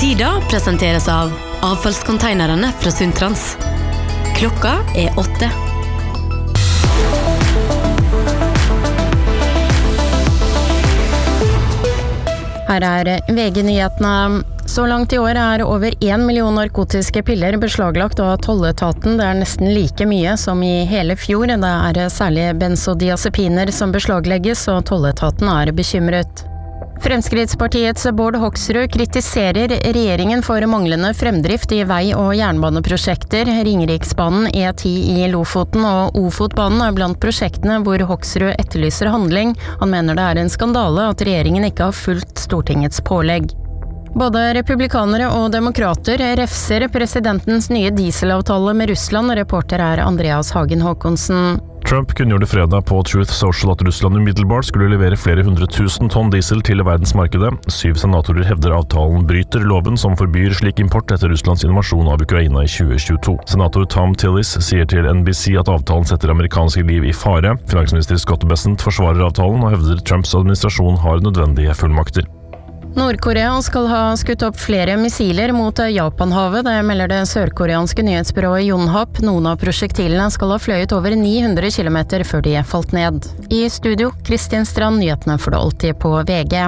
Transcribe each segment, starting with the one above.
Tida presenteres av avfallskonteinerne fra Sundtrans. Klokka 8. Her VG-nyhetene. Så langt i år over 1 million narkotiske piller beslaglagt av tolletaten. Det nesten like mye som i hele fjor. Det særlig benzodiazepiner som beslaglegges, og tolletaten bekymret. Fremskrittspartiets Bård Hoksrud kritiserer regjeringen for manglende fremdrift i vei- og jernbaneprosjekter. Ringeriksbanen, E10 i Lofoten og Ofotbanen blant prosjektene hvor Hoksrud etterlyser handling. Han mener det en skandale at regjeringen ikke har fulgt Stortingets pålegg. Både republikanere og demokrater refser presidentens nye dieselavtale med Russland. Reporter Andreas Hagen Håkonsen. Trump kunngjorde fredag på Truth Social at Russland umiddelbart skulle levere flere 100 000 tonn diesel til verdensmarkedet. 7 senatorer hevder avtalen bryter loven som forbyr slik import etter Russlands invasjon av Ukraina i 2022. Senator Tom Tillis sier til NBC at avtalen setter amerikanske liv i fare. Finansminister Scott Bessent forsvarer avtalen og hevder Trumps administrasjon har nødvendige fullmakter. Nord-Korea skal ha skutt opp flere missiler mot Japanhavet. Det melder det sørkoreanske nyhetsbyrået Yonhap. Noen av prosjektilene skal ha fløyet over 900 kilometer før de falt ned. I studio, Kristin Strand, nyhetene får du alltid på VG.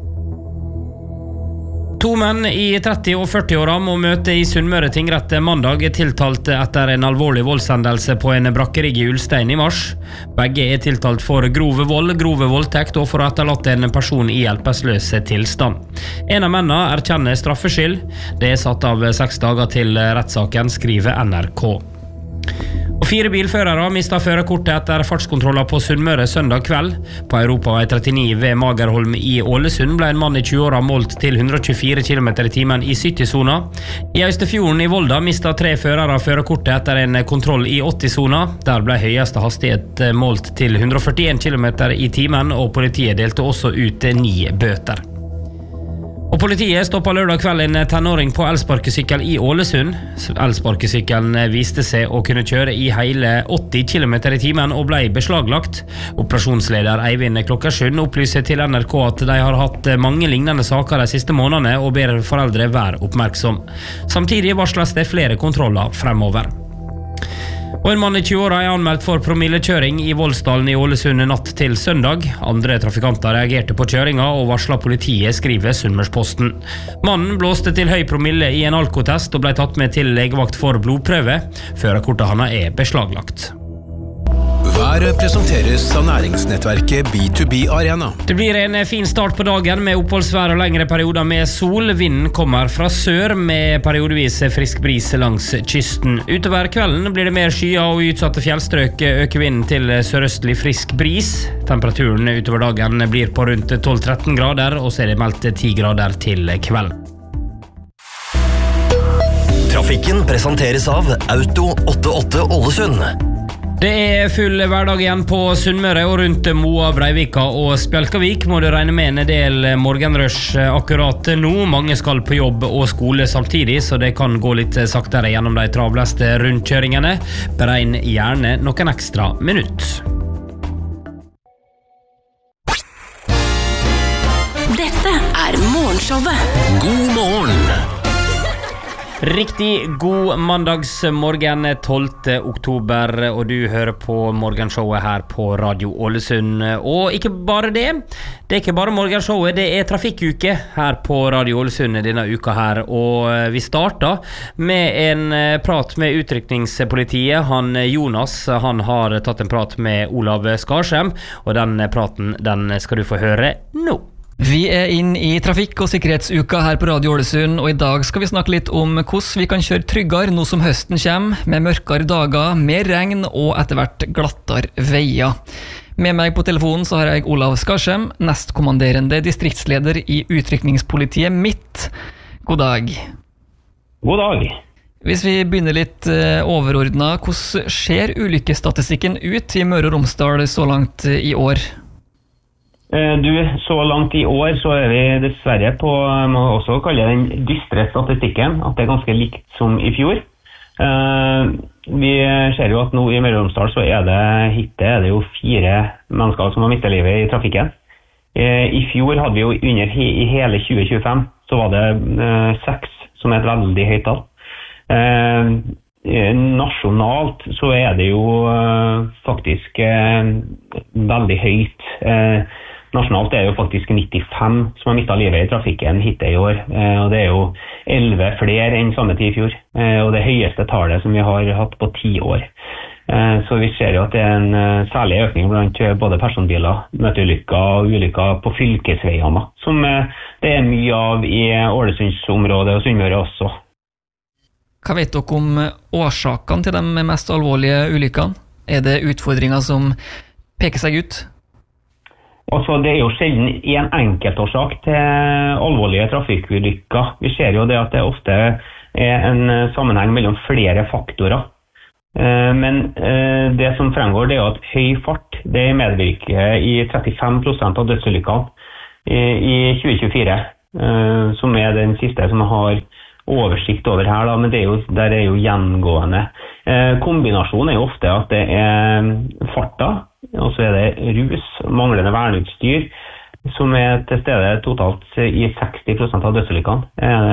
2 menn i 30- og 40-åra må møte i Sunnmøre tingrett mandag tiltalt etter en alvorlig voldshendelse på en brakkerigg i Ulstein i mars. Begge tiltalt for grove vold, grove voldtekt og for å ha etterlatt en person i hjelpeløs tilstand. En av mennene erkjenner straffskyld. Det satt av 6 dager til rettssaken, skriver NRK. Og 4 bilførere mistet førerkortet etter fartskontroller på Sunnmøre søndag kveld. På Europavei 39 ved Magerholm i Ålesund ble en mann i 20-åra målt til 124 km i timen i 70-sona. I Østefjorden i Volda mistet 3 førere førerkortet etter en kontroll i 80-sona. Der ble høyeste hastighet målt til 141 km i timen, og politiet delte også ut 9 bøter. Og politiet stoppet lørdag kveld en tenåring på elsparkesykkel i Ålesund. Elsparkesykkelen viste seg å kunne kjøre i hele 80 km i timen og ble beslaglagt. Operasjonsleder Eivind Klokkersund opplyser til NRK at de har hatt mange lignende saker de siste månedene og ber foreldre være oppmerksom. Samtidig varsles det flere kontroller fremover. Og en mann i 20-åra anmeldt for promillekjøring i Voldsdalen i Ålesund natt til søndag. Andre trafikanter reagerte på kjøringa og varslet politiet, skriver Sunnmørsposten. Mannen blåste til høy promille i en alkotest og ble tatt med til legevakt for blodprøve. Førerkortet hans beslaglagt. Været presenteres av næringsnettverket B2B Arena. Det blir en fin start på dagen med oppholdsvær og lengre perioder med sol. Vinden kommer fra sør med periodevis frisk bris langs kysten. Utover kvelden blir det mer skyer, og utsatte fjellstrøk øker vinden til sørøstlig frisk bris. Temperaturen utover dagen blir på rundt 12-13 grader, og så er det meldt 10 grader til kvelden. Trafikken presenteres av Auto 88 Ålesund. Det er full hverdag igjen på Sunnmøre, og rundt Moa, Breivika og Spjelkavik må du regne med en del morgenrush akkurat nå. Mange skal på jobb og skole samtidig, så det kan gå litt saktere gjennom de travleste rundkjøringene. Beregn gjerne noen ekstra minutt. Dette Morgenshowet. God morgen! Riktig god mandagsmorgen 12. oktober, og du hører på morgenshowet her på Radio Ålesund. Og ikke bare det, det er ikke bare morgenshowet, det er trafikkuke her på Radio Ålesund denne uka her. Og vi starter med en prat med utrykningspolitiet. Jonas, han har tatt en prat med Olav Skarsheim, og den praten den skal du få høre nå. Vi er inn i trafikk- og sikkerhetsuka her på Radio Ålesund, og i dag skal vi snakke litt om hvordan vi kan kjøre tryggere nå som høsten kommer, med mørkere dager, mer regn og etter hvert glattere veier. Med meg på telefonen så har jeg Olav Skarsheim, nestkommanderende distriktsleder i utrykningspolitiet mitt. God dag. God dag. Hvis vi begynner litt overordnet, hvordan ser ulykkesstatistikken ut i Møre og Romsdal så langt i år? Så langt i år så er vi dessverre på, må også kalle det den dystre statistikken, at det er ganske likt som i fjor. Vi ser jo at nå i Møre og Romsdal så er det jo 4 mennesker som har mistet livet i trafikken. I fjor hadde vi jo i hele 2025 så var det 6, som et veldig høyt tall. Nasjonalt så det jo faktisk veldig høyt. Nasjonalt det jo faktisk 95 som har mistet livet i trafikken hittil i år, og det jo 11 flere enn samme tid i fjor, og det høyeste tallet som vi har hatt på 10 år. Så vi ser jo at det en særlig økning blant både personbiler, møteulykker og ulykker på fylkesveiene, som det mye av i Ålesundsområdet og Sunnmøre også. Hva vet dere om årsakene til de mest alvorlige ulykkene? Det utfordringer som peker seg ut? Altså, det jo sjelden en enkeltårsak til alvorlige trafikkulykker. Vi ser jo det at det ofte en sammenheng mellom flere faktorer. Men det som fremgår det jo at høy fart det medvirker i 35% av dødsulykkene i 2024, som den siste som har oversikt over her, da, men der jo gjengående. Kombinasjonen jo ofte at det farta, og så det rus, manglende verneutstyr, som til stede totalt i 60% av dødsulykkene.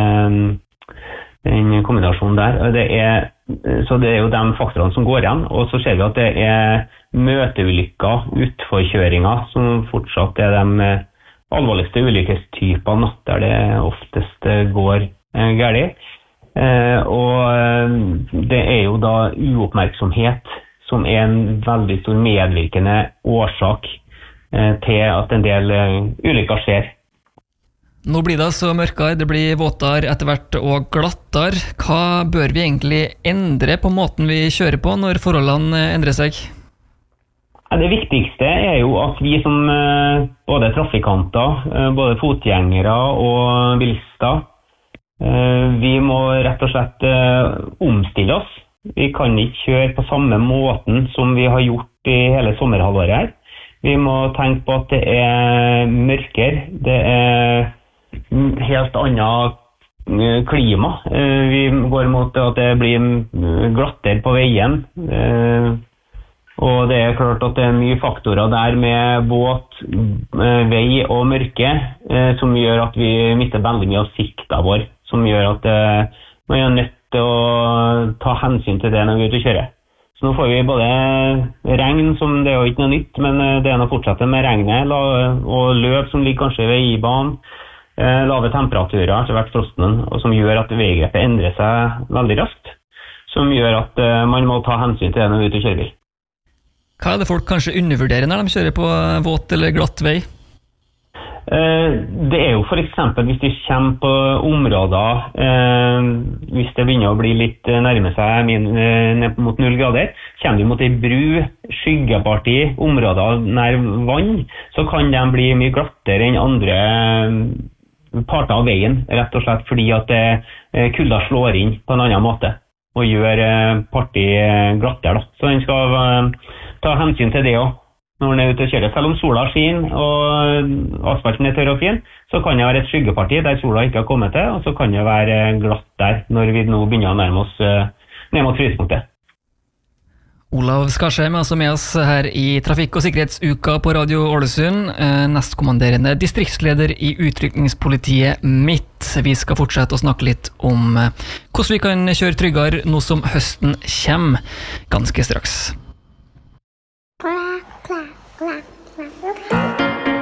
Den kombinasjonen der. Så det jo de faktorene som går igjen, og så ser vi at det møteulykker, utforkjøringer, som fortsatt de alvorligste ulykkestypene, der det oftest går galt. Og det jo da uoppmerksomhet som en veldig stor medvirkende årsak til at en del ulykker skjer. Nå blir det altså mørkere, det blir våtere etter hvert og glattere. Hva bør vi egentlig endre på måten vi kjører på når forholdene endrer seg? Det viktigste jo at vi som både trafikanter, både fotgjengere og bilister, vi må rett og slett omstille oss. Vi kan ikke kjøre på samme måten som vi har gjort i hele sommerhalvåret her. Vi må tenke på at det mørkere, det helt annet klima. Vi går mot at det blir glattere på veien, og det klart at det mye faktorer der med våt vei og mørke som gjør at vi mister veldig mye av sikta vår, som gjør at man nødt til å ta hensyn til det når vi ute og kjører. Så nå får vi både regn, som det jo ikke noe nytt, men det å fortsette med regnet, og løp som ligger kanskje ved i-banen, lave temperaturer etter hvert frosten, og som gjør at veigrepet endrer seg veldig raskt, som gjør at man må ta hensyn til det når vi ute og kjører bil. Hva det folk kanskje undervurderer når de kjører på våt eller glatt vei? Det jo for eksempel hvis du kommer på områder, hvis det begynner å bli litt nærme seg ned mot 0 grader, kommer du mot en bru, skyggeparti, områder nær vann, så kan de bli mye glattere enn andre parter av veien, rett og slett fordi at kulda slår inn på en annen måte og gjør parti glattere. Så den skal ta hensyn til det også når den ute og kjører. Selv om sola skinner og asfalten tørr og fin, så kan det være et skyggeparti der sola ikke har kommet til, og så kan det være glatt der når vi nå begynner å nærme oss ned mot fryspunktet. Olav Skarsheim altså med oss her i Trafikk- og sikkerhetsuka på Radio Ålesund, nestkommanderende distriktsleder i utrykningspolitiet Midt. Vi skal fortsette å snakke litt om hvordan vi kan kjøre tryggere nå som høsten kommer, ganske straks. Quack, quack, quack.